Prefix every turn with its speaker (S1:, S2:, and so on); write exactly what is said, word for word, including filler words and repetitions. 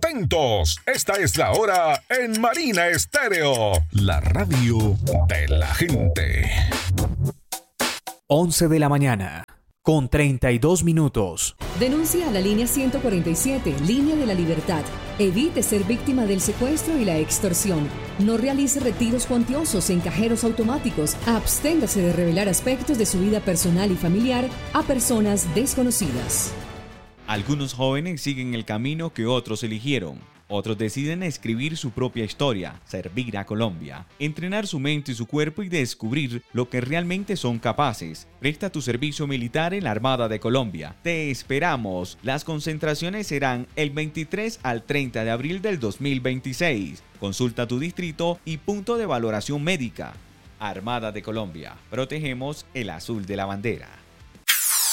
S1: atentos. Esta es la hora en Marina Estéreo, la radio de la gente.
S2: once de la mañana, con treinta y dos minutos.
S3: Denuncia a la línea ciento cuarenta y siete, línea de la libertad. Evite ser víctima del secuestro y la extorsión. No realice retiros cuantiosos en cajeros automáticos. Absténgase de revelar aspectos de su vida personal y familiar a personas desconocidas.
S4: Algunos jóvenes siguen el camino que otros eligieron. Otros deciden escribir su propia historia, servir a Colombia, entrenar su mente y su cuerpo y descubrir lo que realmente son capaces. Presta tu servicio militar en la Armada de Colombia. Te esperamos. Las concentraciones serán el veintitrés al treinta de abril del dos mil veintiséis. Consulta tu distrito y punto de valoración médica. Armada de Colombia. Protegemos el azul de la bandera.